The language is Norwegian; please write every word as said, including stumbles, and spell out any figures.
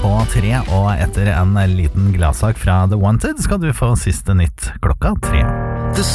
på tre, og etter en liten gladsak fra The Wanted skal du få siste nytt klokka tre.